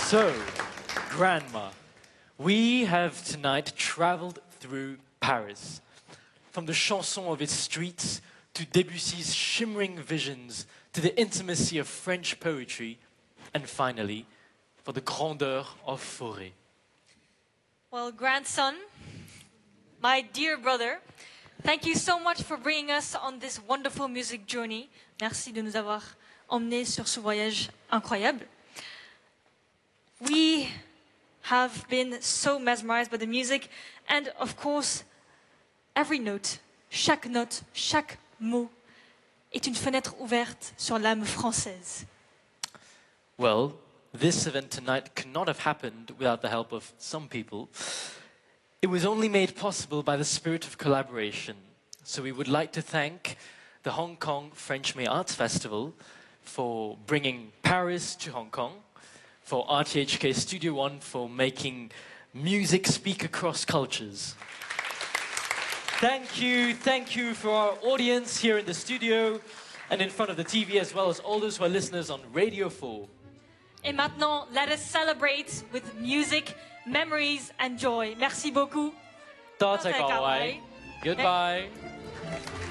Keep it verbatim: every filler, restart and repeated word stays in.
So, Grandma, we have tonight traveled through Paris. From the chanson of its streets, to Debussy's shimmering visions, to the intimacy of French poetry, and finally, for the grandeur of Fauré. Well, grandson, my dear brother, thank you so much for bringing us on this wonderful music journey. Merci de nous avoir emmenés sur ce voyage incroyable. We have been so mesmerized by the music and, of course, every note, chaque note, chaque mot est une fenêtre ouverte sur l'âme française. Well, this event tonight could not have happened without the help of some people. It was only made possible by the spirit of collaboration. So we would like to thank the Hong Kong French May Arts Festival for bringing Paris to Hong Kong, for R T H K Studio One for making music speak across cultures. Thank you, thank you for our audience here in the studio and in front of the T V, as well as all those who are listeners on Radio four. Et maintenant, let us celebrate with music, memories and joy. Merci beaucoup. Goodbye.